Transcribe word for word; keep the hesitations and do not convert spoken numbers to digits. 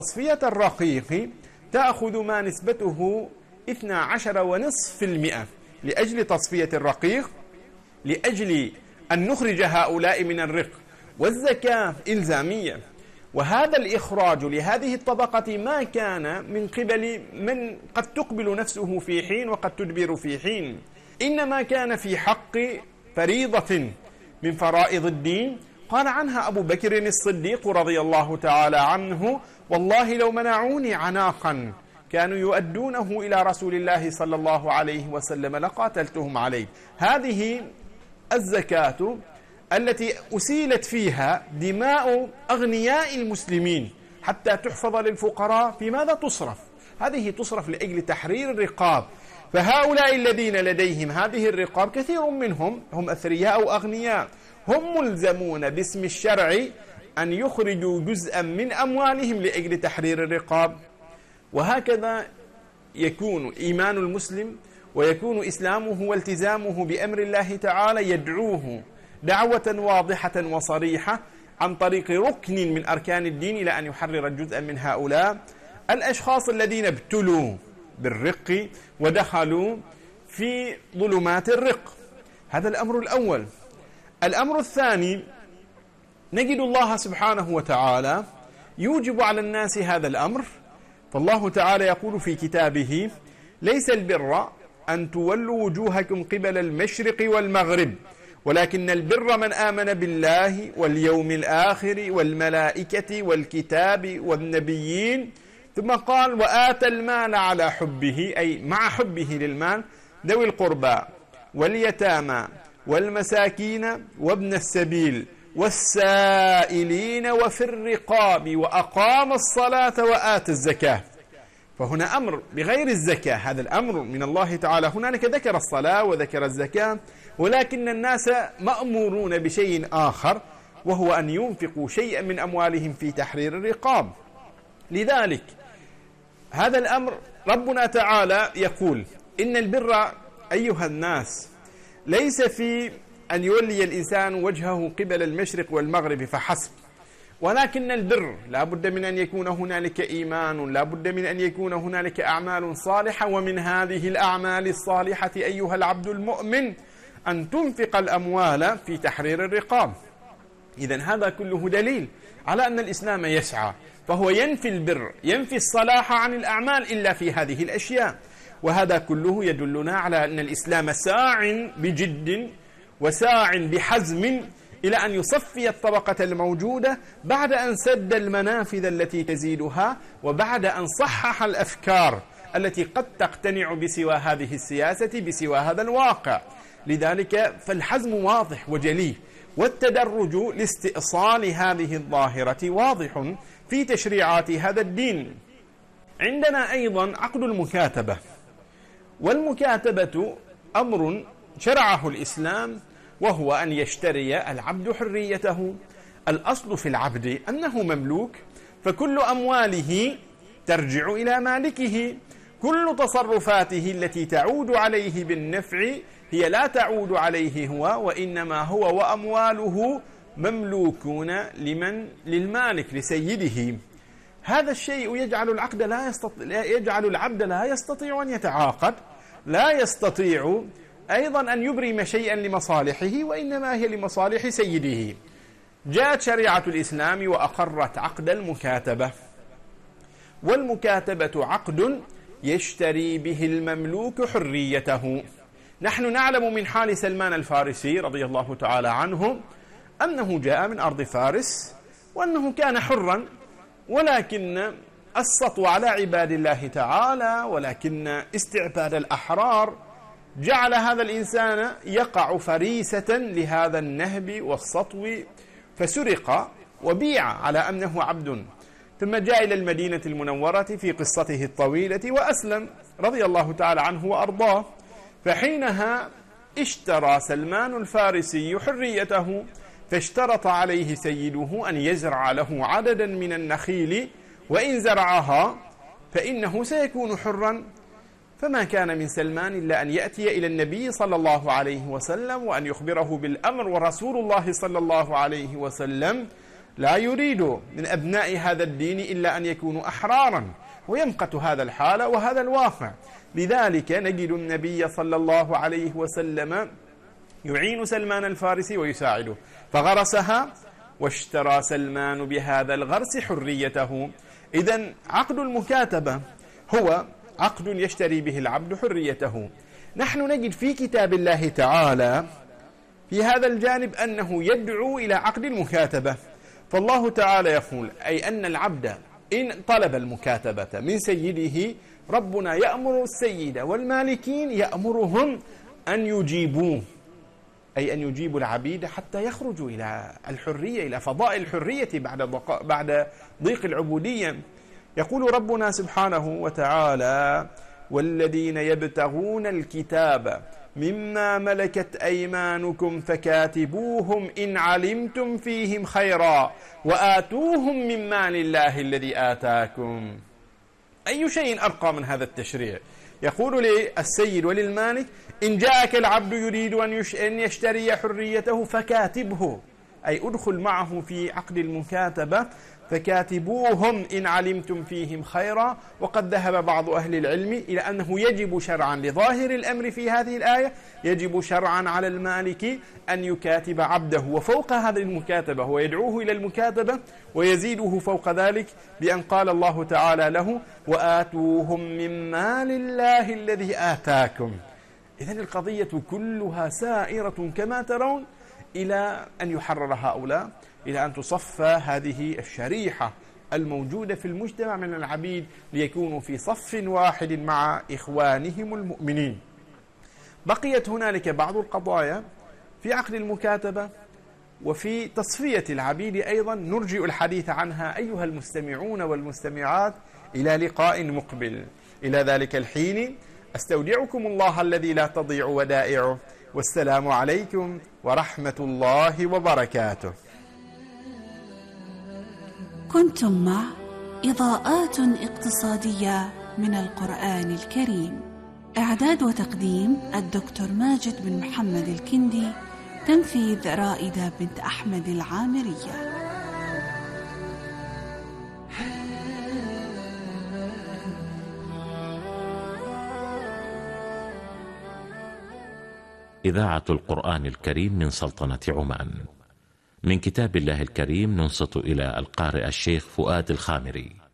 تصفية الرقيق تأخذ ما نسبته اثنا عشر ونصف في المئة لأجل تصفية الرقيق، لأجل أن نخرج هؤلاء من الرق، والزكاة إلزامية. وهذا الإخراج لهذه الطبقة ما كان من قبل من قد تقبل نفسه في حين وقد تدبر في حين، إنما كان في حق فريضة من فرائض الدين. قال عنها أبو بكر الصديق رضي الله تعالى عنه: والله لو منعوني عناقا كانوا يؤدونه إلى رسول الله صلى الله عليه وسلم لقاتلتهم عليه. هذه الزكاة التي أسيلت فيها دماء أغنياء المسلمين حتى تحفظ للفقراء، في ماذا تصرف؟ هذه تصرف لأجل تحرير الرقاب. فهؤلاء الذين لديهم هذه الرقاب كثير منهم هم أثرياء أو أغنياء، هم ملزمون باسم الشرع أن يخرجوا جزءا من أموالهم لأجل تحرير الرقاب. وهكذا يكون إيمان المسلم ويكون إسلامه والتزامه بأمر الله تعالى يدعوه دعوة واضحة وصريحة عن طريق ركن من أركان الدين إلى أن يحرر جزءا من هؤلاء الأشخاص الذين ابتلوا بالرق ودخلوا في ظلمات الرق. هذا الأمر الأول. الأمر الثاني، نجد الله سبحانه وتعالى يوجب على الناس هذا الأمر، فالله تعالى يقول في كتابه: ليس البر أن تولوا وجوهكم قبل المشرق والمغرب ولكن البر من آمن بالله واليوم الآخر والملائكة والكتاب والنبيين. ثم قال: وآتى المال على حبه، أي مع حبه للمال، ذوي القربى واليتامى والمساكين وابن السبيل والسائلين وفي الرقاب وأقام الصلاة وآتى الزكاة. فهنا أمر بغير الزكاة، هذا الأمر من الله تعالى. هنالك ذكر الصلاة وذكر الزكاة، ولكن الناس مأمورون بشيء آخر، وهو أن ينفقوا شيئا من أموالهم في تحرير الرقاب. لذلك هذا الأمر ربنا تعالى يقول: إن البر أيها الناس ليس في أن يولي الإنسان وجهه قبل المشرق والمغرب فحسب، ولكن البر لا بد من أن يكون هنالك إيمان، لا بد من أن يكون هنالك أعمال صالحة. ومن هذه الأعمال الصالحة أيها العبد المؤمن أن تنفق الأموال في تحرير الرقاب. إذن هذا كله دليل على أن الإسلام يسعى، فهو ينفي البر، ينفي الصلاح عن الأعمال إلا في هذه الأشياء. وهذا كله يدلنا على أن الإسلام ساع بجد وساع بحزم إلى أن يصفي الطبقة الموجودة بعد أن سد المنافذ التي تزيدها، وبعد أن صحح الأفكار التي قد تقتنع بسوى هذه السياسة، بسوى هذا الواقع. لذلك فالحزم واضح وجلي، والتدرج لاستئصال هذه الظاهرة واضح في تشريعات هذا الدين. عندنا أيضا عقد المكاتبة، والمكاتبة أمر شرعه الإسلام، وهو أن يشتري العبد حريته. الأصل في العبد أنه مملوك، فكل أمواله ترجع إلى مالكه، كل تصرفاته التي تعود عليه بالنفع هي لا تعود عليه هو، وإنما هو وأمواله مملوكون لمن؟ للمالك، لسيده. هذا الشيء يجعل العقد لا يستطيع يجعل العبد لا يستطيع أن يتعاقد، لا يستطيع أيضا أن يبرم شيئا لمصالحه، وإنما هي لمصالح سيده. جاءت شريعة الإسلام وأقرت عقد المكاتبة، والمكاتبة عقد يشتري به المملوك حريته. نحن نعلم من حال سلمان الفارسي رضي الله تعالى عنه أنه جاء من أرض فارس، وأنه كان حرا، ولكن السطو على عباد الله تعالى، ولكن استعباد الأحرار جعل هذا الإنسان يقع فريسة لهذا النهب والسطو، فسرق وبيع على أنه عبد. ثم جاء إلى المدينة المنورة في قصته الطويلة وأسلم رضي الله تعالى عنه وأرضاه. فحينها اشترى سلمان الفارسي حريته، فاشترط عليه سيده أن يزرع له عددا من النخيل، وإن زرعها فإنه سيكون حرا. فما كان من سلمان إلا أن يأتي إلى النبي صلى الله عليه وسلم وأن يخبره بالأمر، ورسول الله صلى الله عليه وسلم لا يريد من أبناء هذا الدين إلا أن يكونوا أحرارا، ويمقت هذا الحال وهذا الواقع. لذلك نجد النبي صلى الله عليه وسلم يعين سلمان الفارسي ويساعده، فغرسها واشترى سلمان بهذا الغرس حريته. إذن عقد المكاتبة هو عقد يشتري به العبد حريته. نحن نجد في كتاب الله تعالى في هذا الجانب أنه يدعو إلى عقد المكاتبة، فالله تعالى يقول أي أن العبد إن طلب المكاتبة من سيده، ربنا يأمر السيد والمالكين يأمرهم أن يجيبوه، أي أن يجيبوا العبيد حتى يخرجوا إلى الحرية، إلى فضاء الحرية بعد بعد ضيق العبودية. يقول ربنا سبحانه وتعالى: والذين يبتغون الكتاب مما ملكت أيمانكم فكاتبوهم إن علمتم فيهم خيرا وآتوهم من مال الله الذي آتاكم. أي شيء أرقى من هذا التشريع؟ يقول للسيد وللمالك: إن جاءك العبد يريد أن يشتري حريته فكاتبه، أي أدخل معه في عقد المكاتبة، فكاتبوهم إن علمتم فيهم خيرا. وقد ذهب بعض أهل العلم إلى أنه يجب شرعا لظاهر الأمر في هذه الآية، يجب شرعا على المالك أن يكاتب عبده، وفوق هذه المكاتبة هو يدعوه إلى المكاتبة ويزيده فوق ذلك بأن قال الله تعالى له: وآتوهم من مال الله الذي آتاكم. إذن القضية كلها سائرة كما ترون إلى أن يحرر هؤلاء، إلى أن تصفى هذه الشريحة الموجودة في المجتمع من العبيد ليكونوا في صف واحد مع إخوانهم المؤمنين. بقيت هنالك بعض القضايا في عقد المكاتبة وفي تصفية العبيد أيضا نرجئ الحديث عنها أيها المستمعون والمستمعات إلى لقاء مقبل. إلى ذلك الحين أستودعكم الله الذي لا تضيع ودائعه، والسلام عليكم ورحمة الله وبركاته. كنتم مع إضاءات اقتصادية من القرآن الكريم. إعداد وتقديم الدكتور ماجد بن محمد الكندي. تنفيذ رائدة بنت أحمد العامرية. إذاعة القرآن الكريم من سلطنة عمان. من كتاب الله الكريم ننصت إلى القارئ الشيخ فؤاد الخامري.